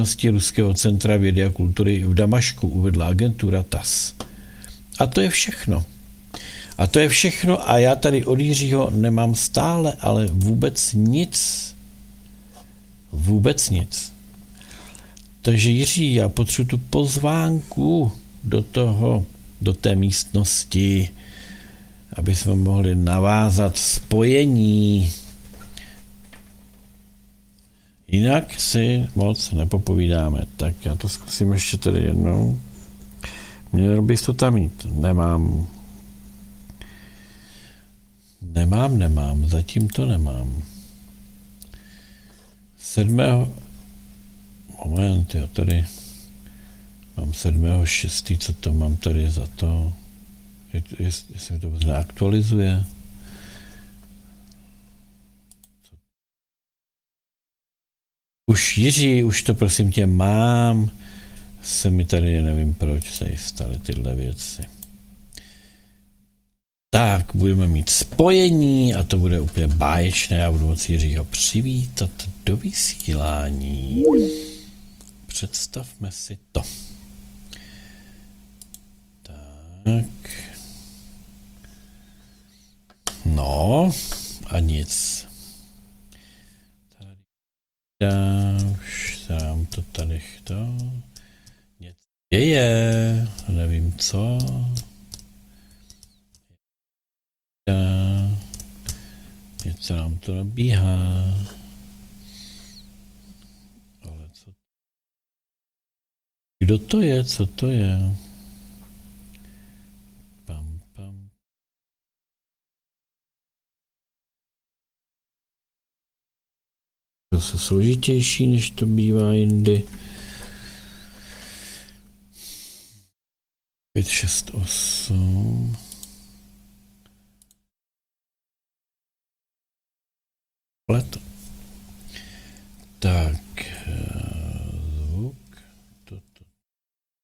Ruského centra vědy a kultury v Damašku, uvedla agentura TASS. A to je všechno. A já tady od Jiřího nemám stále, ale vůbec nic. Vůbec nic. Takže Jiří, já potřebuji tu pozvánku do té místnosti, aby jsme mohli navázat spojení. Jinak si moc nepopovídáme. Tak já to zkusím ještě tady jednou. Měl bys to tam mít. Nemám. Zatím to nemám. 7. Moment, jo, tady mám 7.6. Co to mám tady za to? Jestli to neaktualizuje. Už Jiří, už to prosím tě mám. Se mi tady, nevím proč se staly tyhle věci. Tak, budeme mít spojení a to bude úplně báječné. Já budu moci Jiřího přivítat do vysílání. Představme si to. Tak. No, a nic. Už se nám to tady chto. Něco je, nevím co. Něco nám to nabíhá. Ale co? Kdo to je? Co to je? Pam. Zase složitější, než to bývá jindy. 5, 6, 8. Let. Tak.